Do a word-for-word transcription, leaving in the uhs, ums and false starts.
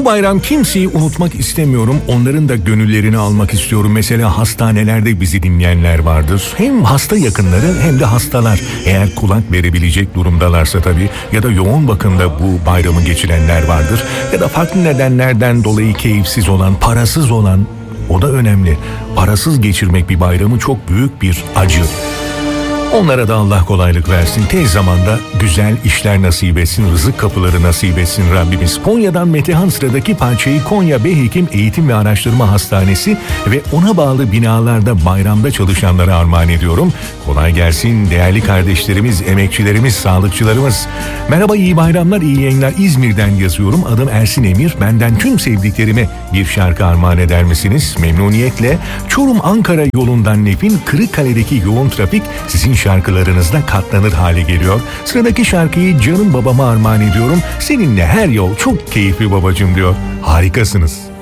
Bu bayram kimseyi unutmak istemiyorum. Onların da gönüllerini almak istiyorum. Mesela hastanelerde bizi dinleyenler vardır. Hem hasta yakınları hem de hastalar. Eğer kulak verebilecek durumdalarsa tabii, ya da yoğun bakımda bu bayramı geçirenler vardır. Ya da farklı nedenlerden dolayı keyifsiz olan, parasız olan, o da önemli. Parasız geçirmek bir bayramı çok büyük bir acı. Onlara da Allah kolaylık versin. Tez zamanda güzel işler nasip etsin, rızık kapıları nasip etsin Rabbimiz. Konya'dan Metehan sıradaki parçayı Konya Beyhekim Eğitim ve Araştırma Hastanesi ve ona bağlı binalarda bayramda çalışanlara armağan ediyorum. Kolay gelsin değerli kardeşlerimiz, emekçilerimiz, sağlıkçılarımız. Merhaba, iyi bayramlar, iyi yayınlar. İzmir'den yazıyorum. Adım Ersin Emir. Benden tüm sevdiklerime bir şarkı armağan eder misiniz? Memnuniyetle. Çorum-Ankara yolundan Nefin, Kırıkkale'deki yoğun trafik sizin şarkılarınızda katlanır hale geliyor. Sıradaki şarkıyı canım babama armağan ediyorum. Seninle her yol çok keyifli babacığım diyor. Harikasınız.